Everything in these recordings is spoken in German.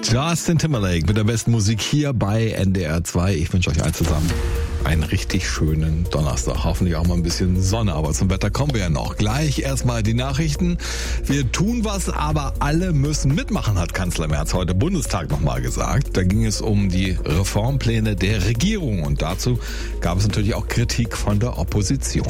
Justin Timberlake mit der besten Musik hier bei NDR 2. Ich wünsche euch allen zusammen einen richtig schönen Donnerstag. Hoffentlich auch mal ein bisschen Sonne, aber zum Wetter kommen wir ja noch. Gleich erstmal die Nachrichten. Wir tun was, aber alle müssen mitmachen, hat Kanzler Merz heute Bundestag nochmal gesagt. Da ging es um die Reformpläne der Regierung und dazu gab es natürlich auch Kritik von der Opposition.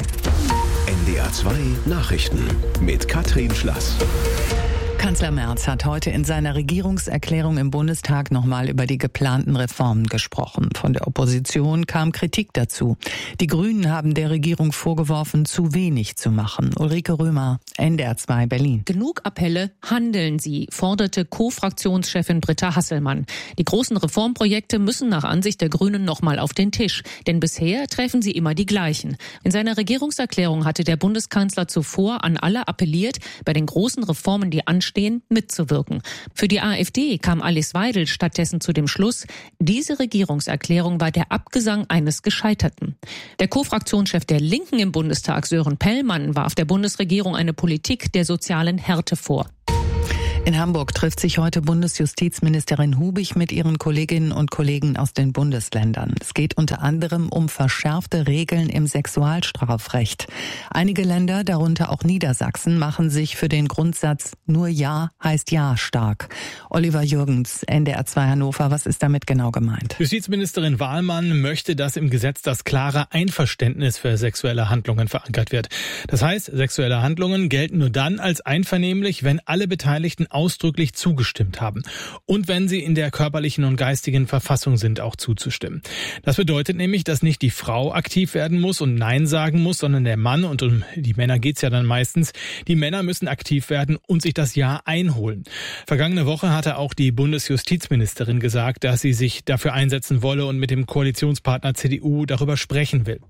NDR 2 Nachrichten mit Katrin Schlass. Kanzler Merz hat heute in seiner Regierungserklärung im Bundestag nochmal über die geplanten Reformen gesprochen. Von der Opposition kam Kritik dazu. Die Grünen haben der Regierung vorgeworfen, zu wenig zu machen. Ulrike Römer, NDR 2 Berlin. Genug Appelle, handeln Sie, forderte Co-Fraktionschefin Britta Hasselmann. Die großen Reformprojekte müssen nach Ansicht der Grünen nochmal auf den Tisch. Denn bisher treffen sie immer die gleichen. In seiner Regierungserklärung hatte der Bundeskanzler zuvor an alle appelliert, bei den großen Reformen, die anstehen, mitzuwirken. Für die AfD kam Alice Weidel stattdessen zu dem Schluss, diese Regierungserklärung war der Abgesang eines Gescheiterten. Der Co-Fraktionschef der Linken im Bundestag, Sören Pellmann, warf der Bundesregierung eine Politik der sozialen Härte vor. In Hamburg trifft sich heute Bundesjustizministerin Hubig mit ihren Kolleginnen und Kollegen aus den Bundesländern. Es geht unter anderem um verschärfte Regeln im Sexualstrafrecht. Einige Länder, darunter auch Niedersachsen, machen sich für den Grundsatz "Nur Ja heißt Ja" stark. Oliver Jürgens, NDR 2 Hannover, was ist damit genau gemeint? Justizministerin Wahlmann möchte, dass im Gesetz das klare Einverständnis für sexuelle Handlungen verankert wird. Das heißt, sexuelle Handlungen gelten nur dann als einvernehmlich, wenn alle Beteiligten ausdrücklich zugestimmt haben und wenn sie in der körperlichen und geistigen Verfassung sind, auch zuzustimmen. Das bedeutet nämlich, dass nicht die Frau aktiv werden muss und Nein sagen muss, sondern der Mann, und um die Männer geht's ja dann meistens, die Männer müssen aktiv werden und sich das Ja einholen. Vergangene Woche hatte auch die Bundesjustizministerin gesagt, dass sie sich dafür einsetzen wolle und mit dem Koalitionspartner CDU darüber sprechen will.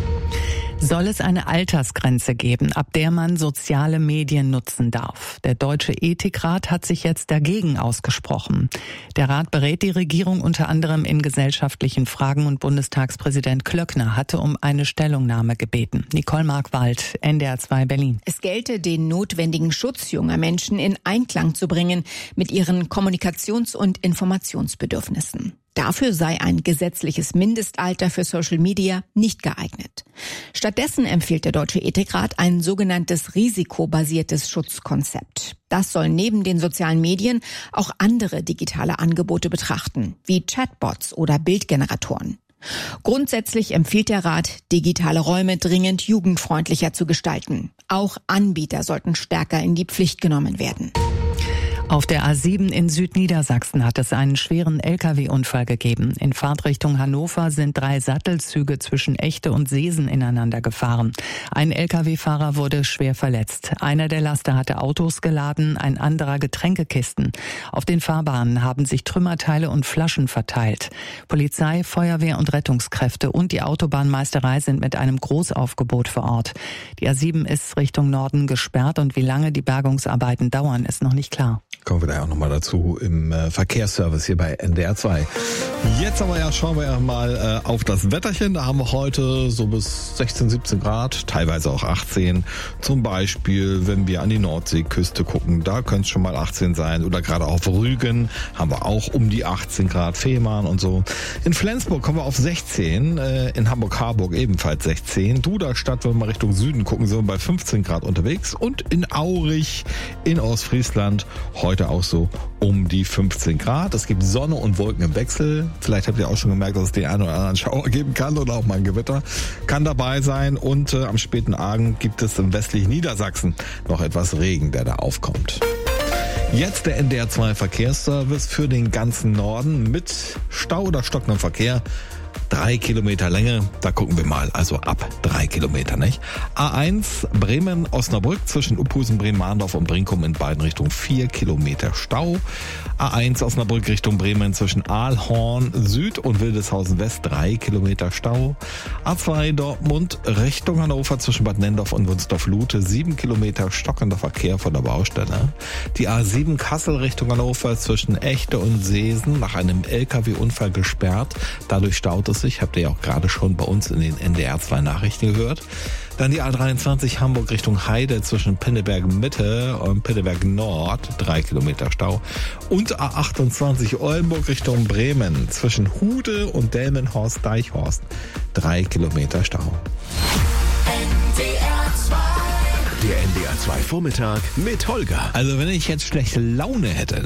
Soll es eine Altersgrenze geben, ab der man soziale Medien nutzen darf? Der Deutsche Ethikrat hat sich jetzt dagegen ausgesprochen. Der Rat berät die Regierung unter anderem in gesellschaftlichen Fragen und Bundestagspräsident Klöckner hatte um eine Stellungnahme gebeten. Nicole Markwald, NDR 2 Berlin. Es gelte, den notwendigen Schutz junger Menschen in Einklang zu bringen mit ihren Kommunikations- und Informationsbedürfnissen. Dafür sei ein gesetzliches Mindestalter für Social Media nicht geeignet. Stattdessen empfiehlt der Deutsche Ethikrat ein sogenanntes risikobasiertes Schutzkonzept. Das soll neben den sozialen Medien auch andere digitale Angebote betrachten, wie Chatbots oder Bildgeneratoren. Grundsätzlich empfiehlt der Rat, digitale Räume dringend jugendfreundlicher zu gestalten. Auch Anbieter sollten stärker in die Pflicht genommen werden. Auf der A7 in Südniedersachsen hat es einen schweren Lkw-Unfall gegeben. In Fahrtrichtung Hannover sind 3 Sattelzüge zwischen Echte und Seesen ineinander gefahren. Ein Lkw-Fahrer wurde schwer verletzt. Einer der Laster hatte Autos geladen, ein anderer Getränkekisten. Auf den Fahrbahnen haben sich Trümmerteile und Flaschen verteilt. Polizei, Feuerwehr und Rettungskräfte und die Autobahnmeisterei sind mit einem Großaufgebot vor Ort. Die A7 ist Richtung Norden gesperrt und wie lange die Bergungsarbeiten dauern, ist noch nicht klar. Kommen wir da auch nochmal dazu im Verkehrsservice hier bei NDR 2. Jetzt aber schauen wir mal auf das Wetterchen. Da haben wir heute so bis 16, 17 Grad, teilweise auch 18. Zum Beispiel, wenn wir an die Nordseeküste gucken, da könnte es schon mal 18 sein. Oder gerade auf Rügen haben wir auch um die 18 Grad, Fehmarn und so. In Flensburg kommen wir auf 16, in Hamburg-Harburg ebenfalls 16. Duderstadt, wenn wir mal Richtung Süden gucken, sind wir bei 15 Grad unterwegs. Und in Aurich in Ostfriesland heute auch so um die 15 Grad. Es gibt Sonne und Wolken im Wechsel. Vielleicht habt ihr auch schon gemerkt, dass es den einen oder anderen Schauer geben kann oder auch mal ein Gewitter kann dabei sein. Und am späten Abend gibt es im westlichen Niedersachsen noch etwas Regen, der da aufkommt. Jetzt der NDR 2 Verkehrsservice für den ganzen Norden mit Stau oder stockendem Verkehr. 3 Kilometer Länge, da gucken wir mal, also ab 3 Kilometer, nicht? A1 Bremen-Osnabrück zwischen Uphusen, Bremen-Mahndorf und Brinkum in beiden Richtungen 4 Kilometer Stau. A1 Osnabrück Richtung Bremen zwischen Aalhorn Süd und Wildeshausen West 3 Kilometer Stau. A2 Dortmund Richtung Hannover zwischen Bad Nenndorf und Wunsdorf-Lute 7 Kilometer stockender Verkehr von der Baustelle. Die A7 Kassel Richtung Hannover zwischen Echte und Seesen nach einem LKW-Unfall gesperrt. Dadurch staut es sich, habt ihr ja auch gerade schon bei uns in den NDR 2 Nachrichten gehört. Dann die A23 Hamburg Richtung Heide zwischen Pinneberg Mitte und Pinneberg Nord, 3 Kilometer Stau. Und A28 Oldenburg Richtung Bremen zwischen Hude und Delmenhorst-Deichhorst, 3 Kilometer Stau. Der NDR 2 Vormittag mit Holger. Also wenn ich jetzt schlechte Laune hätte,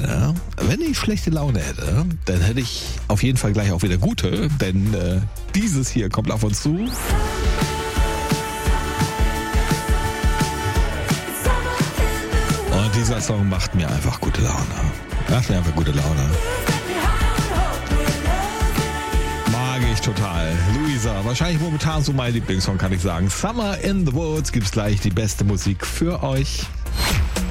dann hätte ich auf jeden Fall gleich auch wieder gute, denn dieses hier kommt auf uns zu. Und dieser Song macht mir einfach gute Laune. Mag ich total. Luisa, wahrscheinlich momentan so mein Lieblingssong, kann ich sagen. Summer in the Woods, gibt's gleich die beste Musik für euch.